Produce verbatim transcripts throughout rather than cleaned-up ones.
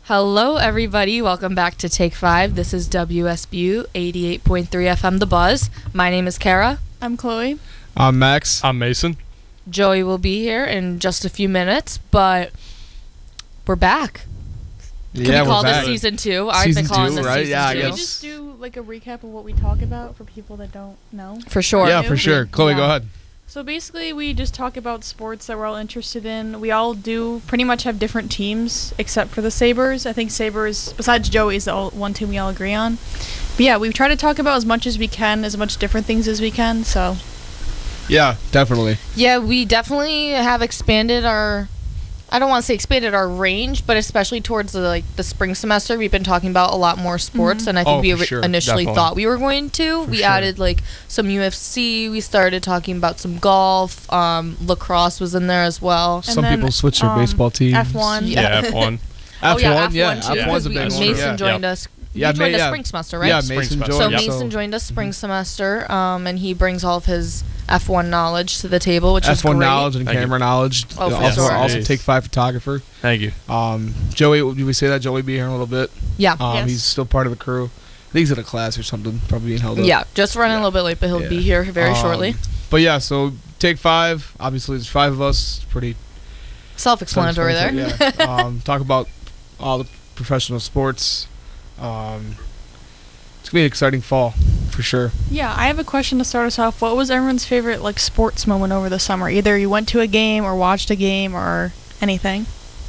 Hello, everybody. Welcome back to Take Five. This is W S B U eighty-eight point three F M The Buzz. My name is Kara. I'm Chloe. I'm Max. I'm Mason. Joey will be here in just a few minutes, but we're back. Can yeah, we call we're this back. season two? I've Season been calling two, this right? season Yeah, I two. Can we guess. just do like a recap of what we talk about for people that don't know? For sure. Yeah, for sure. Chloe, Yeah. go ahead. So basically, we just talk about sports that we're all interested in. We all do pretty much have different teams, except for the Sabres. I think Sabres, besides Joey, is the all, one team we all agree on. But yeah, we try to talk about as much as we can, as much different things as we can. So Yeah, definitely. Yeah, we definitely have expanded our, I don't want to say expanded our range, but especially towards the, like the spring semester, we've been talking about a lot more sports Mhm. than I think Oh, we for ori- sure. initially Definitely. thought we were going to. For we sure. added like some U F C. We started talking about some golf. Um, lacrosse was in there as well. And Some then, people switch their um, baseball teams. F one. Yeah. Yeah, F one. F one, oh yeah, F one yeah. too. F one's Because a we- big one. Mason yeah. joined Yeah. us. Yeah, you joined Ma- us yeah. spring semester, right? Yeah, Spring Mason semester. joined. So yeah, Mason joined us spring Mhm. semester, um, and he brings all of his F one knowledge to the table, which is F one great. knowledge and Thank you. camera knowledge. Oh, for also, sure. also Yes. Take Five photographer. Thank you. Um, Joey, did we say that Joey be here in a little bit? Yeah. Um, Yes. He's still part of the crew. I think he's at a class or something, probably being held up. Yeah, just running Yeah. a little bit late, but he'll Yeah. be here very Um, shortly. But yeah, so Take Five. Obviously, there's five of us. Pretty Self-explanatory there. Yeah. um, talk about all the professional sports. Um, it's gonna be an exciting fall for sure. Yeah, I have a question to start us off. What was everyone's favorite like sports moment over the summer? Either you went to a game or watched a game or anything.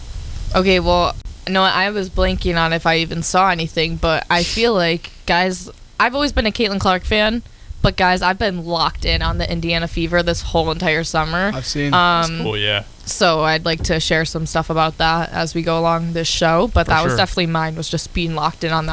Okay, well, no, I was blanking on if I even saw anything, but I feel like, guys, I've always been a Caitlin Clark fan, but guys, I've been locked in on the Indiana Fever this whole entire summer. I've seen. Um, Oh yeah. so I'd like to share some stuff about that as we go along this show, but For that was sure. definitely mine, was just being locked in on that